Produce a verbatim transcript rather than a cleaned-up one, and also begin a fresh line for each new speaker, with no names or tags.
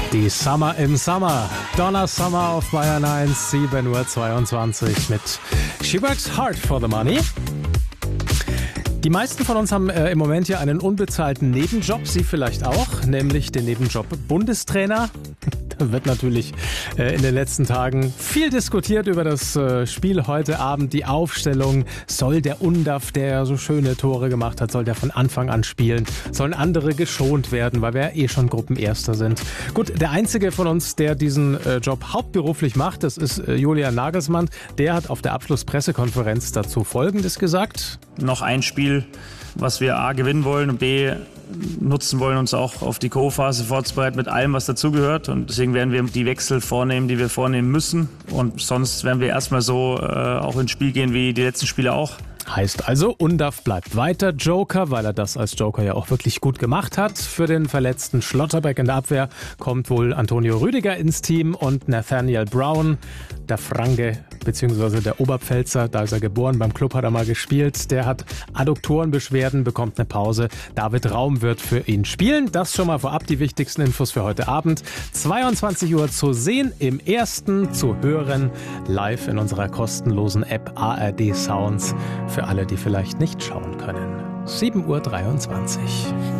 Die Summer im Summer. Donna Summer auf Bayern eins, sieben Uhr zweiundzwanzig mit She Works Hard for the Money. Die meisten von uns haben äh, im Moment ja einen unbezahlten Nebenjob, Sie vielleicht auch, nämlich den Nebenjob Bundestrainer. Da wird natürlich äh, in den letzten Tagen viel diskutiert über das äh, Spiel heute Abend, die Aufstellung. Soll der Undav, der so schöne Tore gemacht hat, soll der von Anfang an spielen? Sollen andere geschont werden, weil wir eh schon Gruppenerster sind? Gut, der einzige von uns, der diesen äh, Job hauptberuflich macht, das ist äh, Julian Nagelsmann. Der hat auf der Abschlusspressekonferenz dazu Folgendes gesagt.
Noch ein Spiel, was wir A gewinnen wollen und B nutzen wollen, uns auch auf die K O-Phase vorzubereiten mit allem, was dazugehört. Und deswegen werden wir die Wechsel vornehmen, die wir vornehmen müssen. Und sonst werden wir erstmal so äh, auch ins Spiel gehen wie die letzten Spiele auch.
Heißt also, Undav bleibt weiter Joker, weil er das als Joker ja auch wirklich gut gemacht hat. Für den verletzten Schlotterbeck in der Abwehr kommt wohl Antonio Rüdiger ins Team und Nathaniel Brown, der Franke bzw. der Oberpfälzer, da ist er geboren, beim Club hat er mal gespielt. Der hat Adduktorenbeschwerden, bekommt eine Pause. David Raum wird für ihn spielen. Das schon mal vorab, die wichtigsten Infos für heute Abend. zweiundzwanzig Uhr zu sehen, im Ersten zu hören, live in unserer kostenlosen App A R D Sounds. Für alle, die vielleicht nicht schauen können. sieben Uhr dreiundzwanzig.